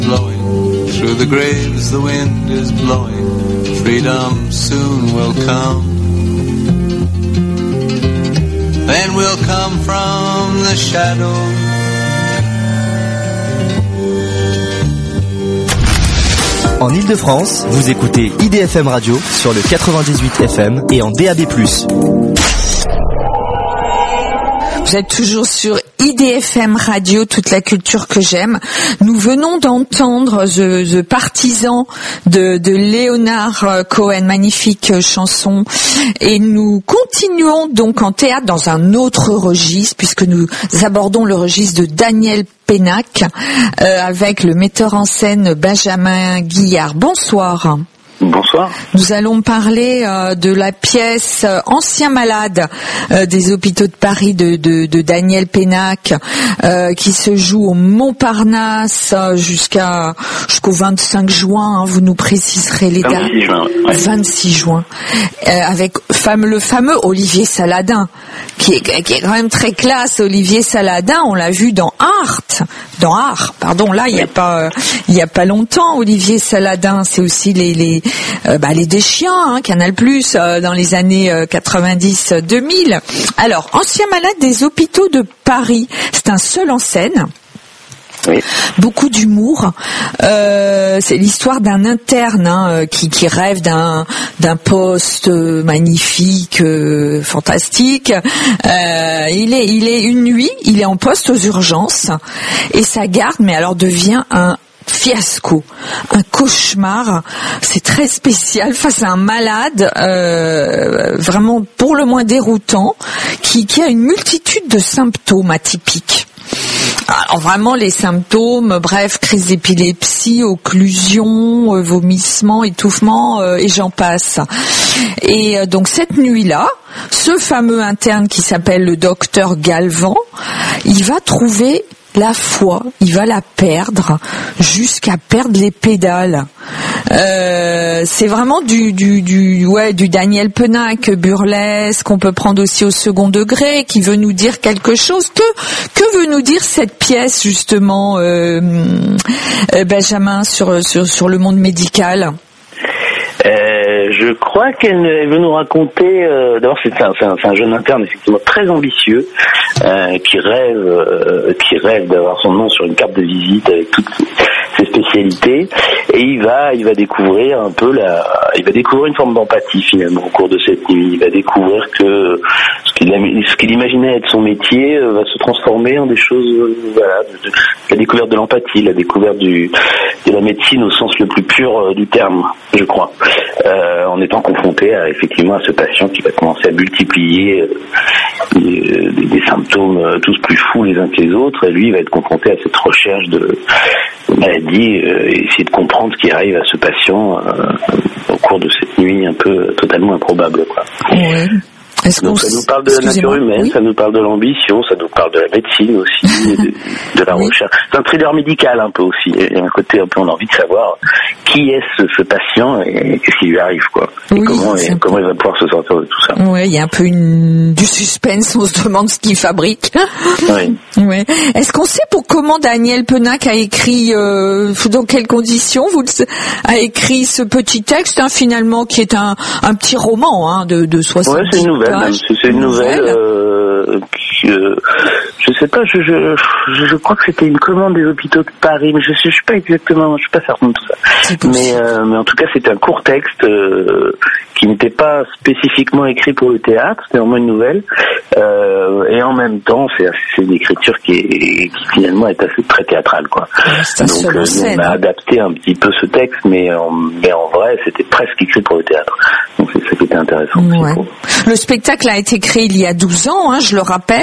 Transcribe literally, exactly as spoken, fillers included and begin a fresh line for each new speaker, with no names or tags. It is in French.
blowing, through the graves the wind is blowing, freedom soon will come. Then we'll come from the shadow.
En Ile-de-France, vous écoutez I D F M Radio sur le quatre-vingt-dix-huit F M et en D A B plus.
Vous êtes toujours sur I D F M Radio, toute la culture que j'aime. Nous venons d'entendre The, The Partisan de, de Leonard Cohen, magnifique chanson. Et nous continuons donc en théâtre dans un autre registre, puisque nous abordons le registre de Daniel Pénac, euh, avec le metteur en scène Benjamin Guillard. Bonsoir.
Bonsoir.
Nous allons parler euh, de la pièce euh, Ancien malade euh, des hôpitaux de Paris de, de, de Daniel Pénac, euh, qui se joue au Montparnasse euh, jusqu'à jusqu'au vingt-cinq juin. Hein, vous nous préciserez les dates.
vingt-six juin. Ouais.
vingt-six juin, euh, avec fameux, le fameux Olivier Saladin, qui est, qui est quand même très classe. Olivier Saladin, on l'a vu dans Art, dans Art. Pardon, là il y a pas, euh, il y a pas longtemps. Olivier Saladin, c'est aussi les les Euh, bah, les Deschiens, hein, Canal Plus, euh, dans les années euh, quatre-vingt-dix deux mille. Alors, Ancien malade des hôpitaux de Paris, c'est un seul en scène.
Oui.
Beaucoup d'humour. Euh, c'est l'histoire d'un interne hein, qui, qui rêve d'un, d'un poste magnifique, euh, fantastique. Euh, il est, il est une nuit, il est en poste aux urgences et sa garde, mais alors devient un fiasco, un cauchemar. C'est très spécial face à un malade euh, vraiment pour le moins déroutant, qui, qui a une multitude de symptômes atypiques. Alors vraiment les symptômes, bref, crise d'épilepsie, occlusion, euh, vomissement, étouffement euh, et j'en passe. Et euh, donc cette nuit-là, ce fameux interne qui s'appelle le docteur Galvan, il va trouver la foi, il va la perdre jusqu'à perdre les pédales. Euh, c'est vraiment du, du, du, ouais, du Daniel Pénac burlesque qu'on peut prendre aussi au second degré, qui veut nous dire quelque chose. Que, que veut nous dire cette pièce justement, euh, euh, Benjamin, sur, sur, sur le monde médical?
Euh, je crois qu'elle veut nous raconter. Euh, d'abord, c'est un, c'est, un, c'est un jeune interne effectivement très ambitieux, euh, qui rêve, euh, qui rêve d'avoir son nom sur une carte de visite avec toutes ses spécialités, et il va, il va découvrir un peu la, il va découvrir une forme d'empathie finalement au cours de cette nuit. Il va découvrir que ce qu'il, ce qu'il imaginait être son métier euh, va se transformer en des choses, euh, voilà, de, de, la découverte de l'empathie, la découverte du, de la médecine au sens le plus pur euh, du terme, je crois. Euh, en étant confronté à, effectivement à ce patient qui va commencer à multiplier euh, des, des, des symptômes euh, tous plus fous les uns que les autres, et lui il va être confronté à cette recherche de, de maladie euh, et essayer de comprendre ce qui arrive à ce patient euh, au cours de cette nuit un peu totalement improbable, quoi.
Ouais. Est-ce
Donc
qu'on...
ça nous parle de la nature humaine, oui. Ça nous parle de l'ambition, ça nous parle de la médecine aussi, de, de la oui. recherche. C'est un thriller médical un peu aussi. Il y a un côté un peu, on a envie de savoir qui est ce, ce patient et qu'est-ce qui lui arrive, quoi. Et oui, comment, et, comment il va pouvoir se sortir de tout ça.
Ouais, il y a un peu une, du suspense, on se demande ce qu'il fabrique.
Oui.
Ouais. Est-ce qu'on sait pour comment Daniel Pénac a écrit, euh, dans quelles conditions vous le, a écrit ce petit texte, hein, finalement, qui est un, un petit roman, hein, de, de soixante-dix
ouais, c'est une nouvelle. Même, c'est une nouvelle, euh, qui, euh, je sais pas, je, je, je crois que c'était une commande des hôpitaux de Paris, mais je, je suis pas exactement, je suis pas certain de tout ça. Mais, euh, mais en tout cas, c'était un court texte euh, qui n'était pas spécifiquement écrit pour le théâtre, c'était vraiment une nouvelle, euh, et en même temps, c'est, c'est une écriture qui, est, qui finalement est assez très théâtrale, quoi.
C'est
Donc, euh, on a adapté un petit peu ce texte, mais en, mais en vrai, c'était presque écrit pour le théâtre. Donc, c'est ça qui était intéressant.
Ouais. Le spectacle a été créé il y a douze ans, hein, je le rappelle.